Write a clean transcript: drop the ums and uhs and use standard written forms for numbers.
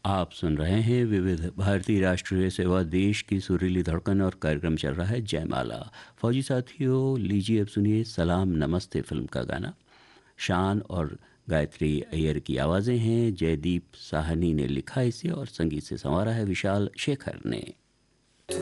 आप सुन रहे हैं विविध भारतीय राष्ट्रीय सेवा, देश की सुरीली धड़कन, और कार्यक्रम चल रहा है जयमाला। फौजी साथियों, लीजिए अब सुनिए सलाम नमस्ते फिल्म का गाना। शान और गायत्री अय्यर की आवाज़ें हैं, जयदीप साहनी ने लिखा इसे और संगीत से संवारा है विशाल शेखर ने।